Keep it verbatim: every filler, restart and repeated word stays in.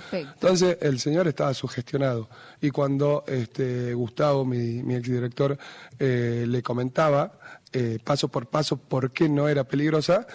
Perfecto. Entonces el señor estaba sugestionado y cuando este, Gustavo, mi, mi exdirector, eh, le comentaba eh, paso por paso por qué no era peligrosa,